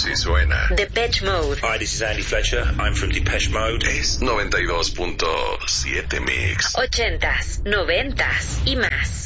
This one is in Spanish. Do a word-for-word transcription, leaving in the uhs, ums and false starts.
Así suena. Depeche Mode. Hi, this is Andy Fletcher. I'm from Depeche Mode. Es noventa y dos punto siete Mix. Ochentas, noventas y más.